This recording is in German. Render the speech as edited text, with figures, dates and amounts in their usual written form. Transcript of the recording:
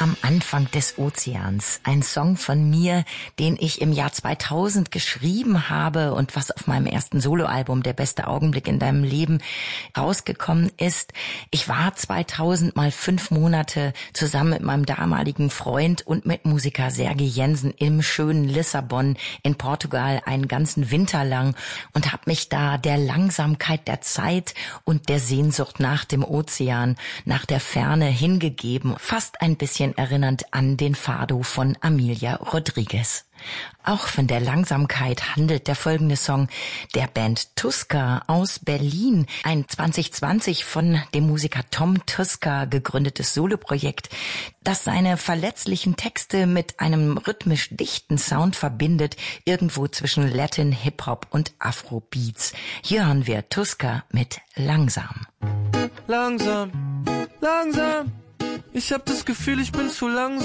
Am Anfang des Ozeans. Ein Song von mir, den ich im Jahr 2000 geschrieben habe und was auf meinem ersten Soloalbum Der beste Augenblick in deinem Leben rausgekommen ist. Ich war 2000 mal 5 Monate zusammen mit meinem damaligen Freund und Mitmusiker Sergej Jensen im schönen Lissabon in Portugal einen ganzen Winter lang und habe mich da der Langsamkeit der Zeit und der Sehnsucht nach dem Ozean, nach der Ferne hingegeben. Fast ein bisschen erinnernd an den Fado von Amelia Rodriguez. Auch von der Langsamkeit handelt der folgende Song der Band Tuska aus Berlin. Ein 2020 von dem Musiker Tom Tuska gegründetes Soloprojekt, das seine verletzlichen Texte mit einem rhythmisch dichten Sound verbindet, irgendwo zwischen Latin, Hip-Hop und Afrobeats. Hier hören wir Tuska mit Langsam. Langsam, langsam, ich hab das Gefühl, ich bin zu langsam.